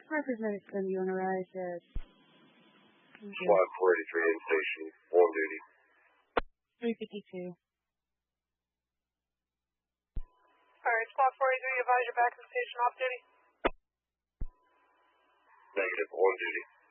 Representative Clinton, you want to rise at Squad 483 in station, on duty. 352. Alright, Squad 483, advise you're back to the station off duty. Negative, on duty.